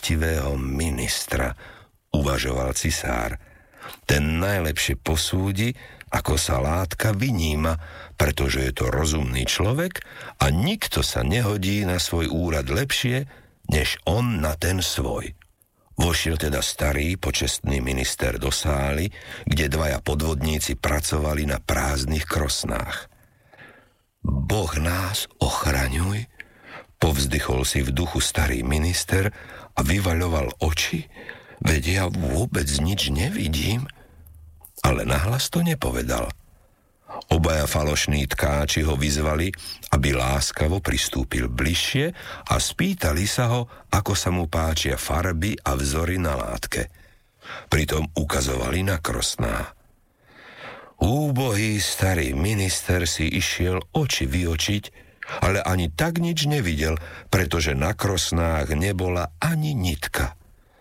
poctivého ministra, uvažoval cisár. Ten najlepšie posúdi, ako sa látka vyníma, pretože je to rozumný človek a nikto sa nehodí na svoj úrad lepšie, než on na ten svoj. Vošiel teda starý, počestný minister do sály, kde dvaja podvodníci pracovali na prázdnych krosnách. Boh nás ochraňuj, povzdychol si v duchu starý minister a vyvaľoval oči, veď ja vôbec nič nevidím. Ale nahlas to nepovedal. Obaja falošní tkáči ho vyzvali, aby láskavo pristúpil bližšie a spýtali sa ho, ako sa mu páčia farby a vzory na látke. Pritom ukazovali na krosná. Úbohý starý minister si išiel oči vyočiť, ale ani tak nič nevidel, pretože na krosnách nebola ani nitka.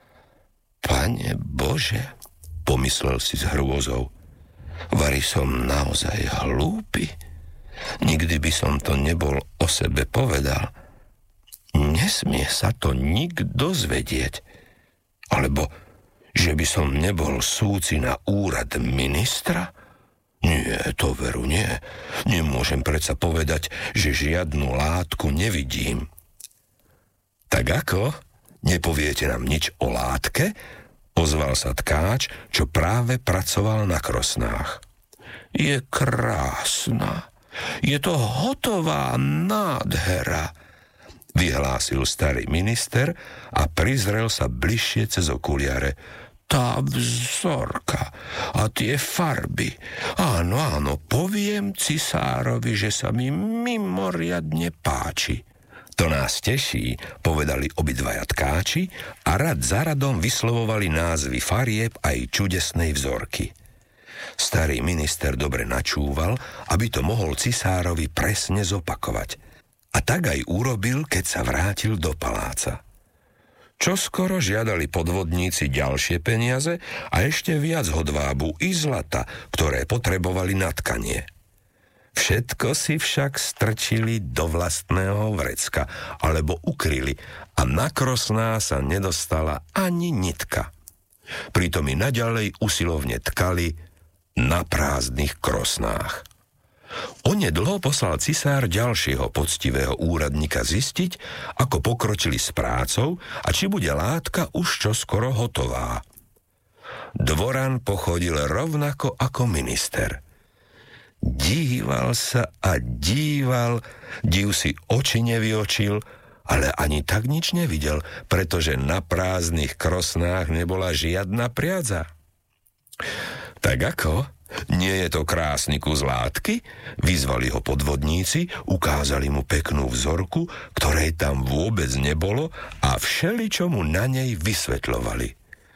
Pane Bože, pomyslel si s hrôzou, vari som naozaj hlúpy? Nikdy by som to nebol o sebe povedal. Nesmie sa to nik dozvedieť. Alebo, že by som nebol súci na úrad ministra? Nie, to veru nie. Nemôžem predsa povedať, že žiadnu látku nevidím. Tak ako? Nepoviete nám nič o látke? Ozval sa tkáč, čo práve pracoval na krosnách. Je krásna. Je to hotová nádhera, vyhlásil starý minister a prizrel sa bližšie cez okuliare. Tá vzorka a tie farby. Áno, poviem cisárovi, že sa mi mimoriadne páči. To nás teší, povedali obidvaja tkáči a rad za radom vyslovovali názvy farieb aj čudesnej vzorky. Starý minister dobre načúval, aby to mohol cisárovi presne zopakovať. A tak aj urobil, keď sa vrátil do paláca. Čoskoro žiadali podvodníci ďalšie peniaze a ešte viac hodvábu i zlata, ktoré potrebovali na tkanie. Všetko si však strčili do vlastného vrecka, alebo ukryli a na krosná sa nedostala ani nitka. Pritom i naďalej usilovne tkali na prázdnych krosnách. Onedlho poslal cisár ďalšieho poctivého úradníka zistiť, ako pokročili s prácou a či bude látka už čoskoro hotová. Dvoran pochodil rovnako ako minister. Díval sa a díval, div si oči nevyočil, ale ani tak nič nevidel, pretože na prázdnych krosnách nebola žiadna priadza. Tak ako? Nie je to krásny kus látky? Vyzvali ho podvodníci, ukázali mu peknú vzorku, ktorej tam vôbec nebolo a všeličo mu na nej vysvetľovali.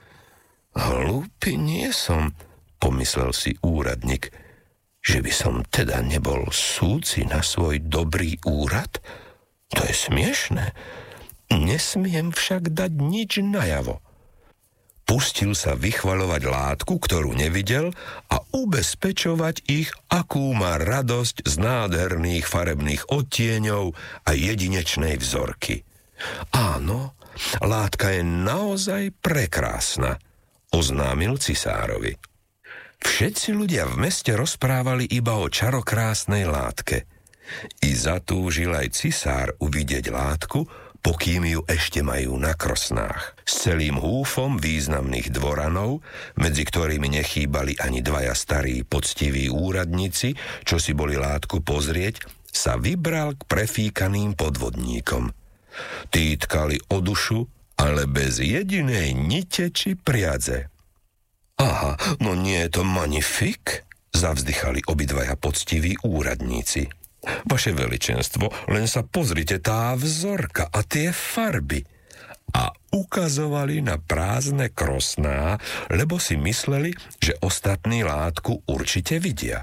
Hlúpy nie som, pomyslel si úradník, že by som teda nebol súci na svoj dobrý úrad? To je smiešné. Nesmiem však dať nič najavo. Pustil sa vychvaľovať látku, ktorú nevidel a ubezpečovať ich, akú má radosť z nádherných farebných odtieňov a jedinečnej vzorky. Áno, látka je naozaj prekrásna, oznámil cisárovi. Všetci ľudia v meste rozprávali iba o čarokrásnej látke. I zatúžil aj cisár uvidieť látku, pokým ju ešte majú na krosnách. S celým húfom významných dvoranov, medzi ktorými nechýbali ani dvaja starí poctiví úradníci, čo si boli látku pozrieť, sa vybral k prefíkaným podvodníkom. Tí tkali o dušu, ale bez jedinej nite či priadze. Aha, no nie je to magnifik? Zavzdychali obidvaja poctiví úradníci. Vaše veličenstvo, len sa pozrite, tá vzorka a tie farby. A ukazovali na prázdne krosná, lebo si mysleli, že ostatní látku určite vidia.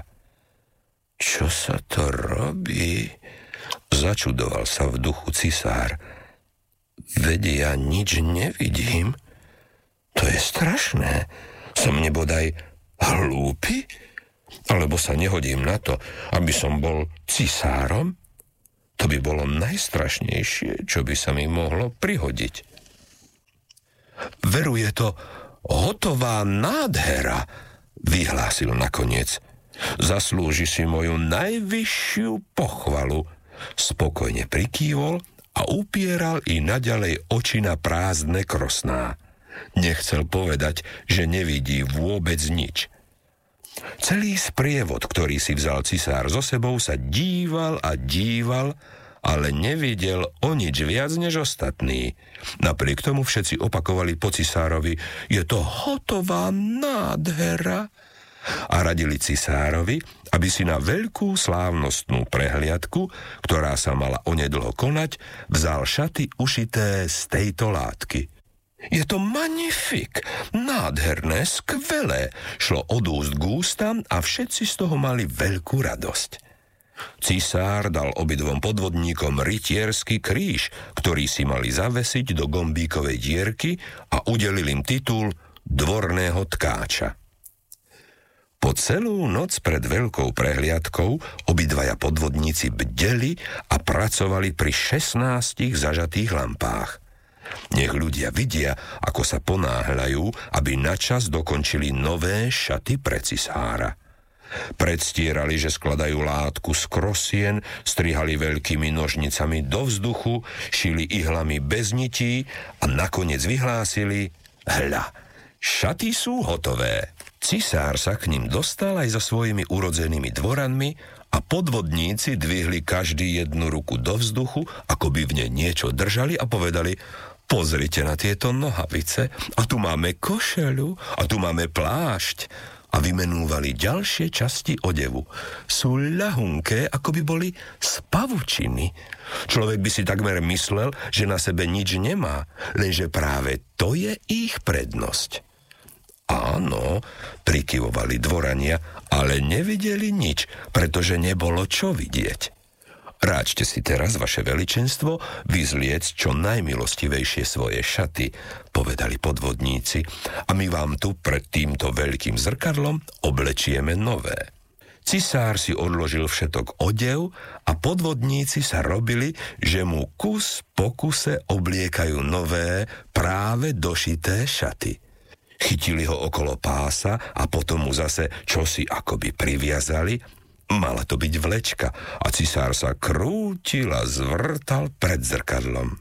Čo sa to robí? Začudoval sa v duchu cisár. Veď ja nič nevidím. To je strašné. Som nebodaj hlúpy? Alebo sa nehodím na to, aby som bol cisárom? To by bolo najstrašnejšie, čo by sa mi mohlo prihodiť. Veru je to hotová nádhera, vyhlásil nakoniec. Zaslúži si moju najvyššiu pochvalu. Spokojne prikývol a upieral i naďalej oči na prázdne krosná. Nechcel povedať, že nevidí vôbec nič. Celý sprievod, ktorý si vzal cisár so sebou, sa díval a díval, ale nevidel o nič viac než ostatní. Napriek tomu všetci opakovali po cisárovi: je to hotová nádhera. A radili cisárovi, aby si na veľkú slávnostnú prehliadku, ktorá sa mala onedlho konať, vzal šaty ušité z tejto látky. Je to magnifik, nádherné, skvelé, šlo od úst k ústam a všetci z toho mali veľkú radosť. Cisár dal obidvom podvodníkom rytierský kríž, ktorý si mali zavesiť do gombíkovej dierky, a udelil im titul dvorného tkáča. Po celú noc pred veľkou prehliadkou obidvaja podvodníci bdeli a pracovali pri 16 zažatých lampách. Nech ľudia vidia, ako sa ponáhľajú, aby načas dokončili nové šaty pre cisára. Predstierali, že skladajú látku z krosien, strihali veľkými nožnicami do vzduchu, šili ihlami bez nití a nakoniec vyhlásili: hľa, šaty sú hotové. Cisár sa k ním dostal aj so svojimi urodzenými dvoranmi a podvodníci dvihli každý jednu ruku do vzduchu, ako by v nej niečo držali, a povedali: pozrite na tieto nohavice, a tu máme košeľu, a tu máme plášť. A vymenúvali ďalšie časti odevu. Sú ľahunké, ako by boli z pavučiny. Človek by si takmer myslel, že na sebe nič nemá, lenže práve to je ich prednosť. Áno, prikyvovali dvorania, ale nevideli nič, pretože nebolo čo vidieť. Ráčte si teraz, vaše veličenstvo, vyzliec čo najmilostivejšie svoje šaty, povedali podvodníci, a my vám tu pred týmto veľkým zrkadlom oblečieme nové. Cisár si odložil všetok odev a podvodníci sa robili, že mu kus po kuse obliekajú nové, práve došité šaty. Chytili ho okolo pása a potom mu zase čosi akoby priviazali. Mala to byť vlečka a cisár sa krútil a zvrtal pred zrkadlom.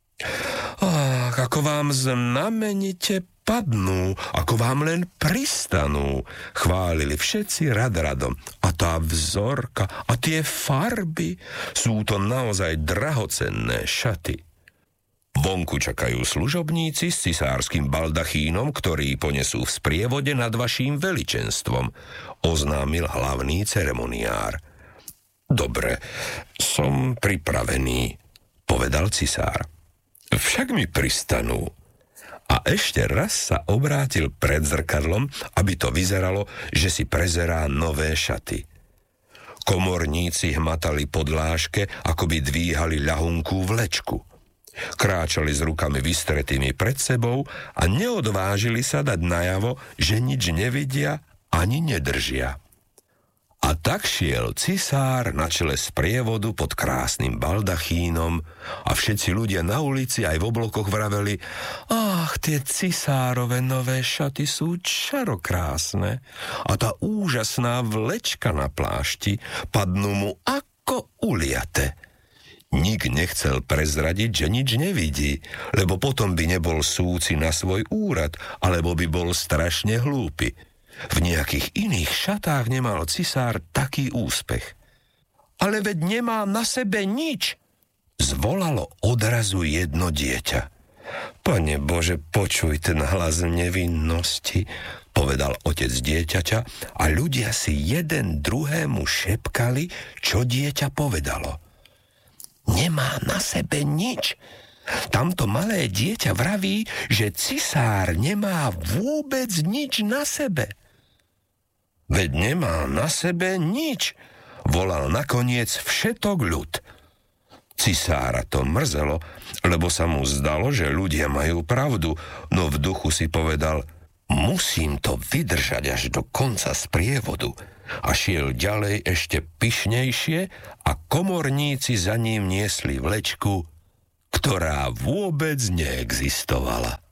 Ach, ako vám znamenite padnú, ako vám len pristanú, chválili všetci rad radom. A tá vzorka a tie farby, sú to naozaj drahocenné šaty. Vonku čakajú služobníci s cisárskym baldachínom, ktorí ponesú v sprievode nad vaším veličenstvom, oznámil hlavný ceremoniár. Dobre, som pripravený, povedal cisár. Však mi pristanú. A ešte raz sa obrátil pred zrkadlom, aby to vyzeralo, že si prezerá nové šaty. Komorníci hmatali podláške, ako by dvíhali ľahunkú vlečku. Kráčali s rukami vystretými pred sebou a neodvážili sa dať najavo, že nič nevidia ani nedržia. A tak šiel cisár na čele sprievodu pod krásnym baldachínom a všetci ľudia na ulici aj v oblokoch vraveli: ach, tie cisárove nové šaty sú čarokrásne a tá úžasná vlečka na plášti padnú mu ako uliate. Nik nechcel prezradiť, že nič nevidí, lebo potom by nebol súci na svoj úrad, alebo by bol strašne hlúpy. V nejakých iných šatách nemal cisár taký úspech. Ale veď nemá na sebe nič, zvolalo odrazu jedno dieťa. Pane Bože, počuj ten hlas nevinnosti, povedal otec dieťaťa, a ľudia si jeden druhému šepkali, čo dieťa povedalo. Nemá na sebe nič. Tamto malé dieťa vraví, že cisár nemá vôbec nič na sebe. Veď nemá na sebe nič, volal nakoniec všetok ľud. Cisára to mrzelo, lebo sa mu zdalo, že ľudia majú pravdu, no v duchu si povedal: musím to vydržať až do konca sprievodu. A šiel ďalej ešte pyšnejšie a komorníci za ním niesli vlečku, ktorá vôbec neexistovala.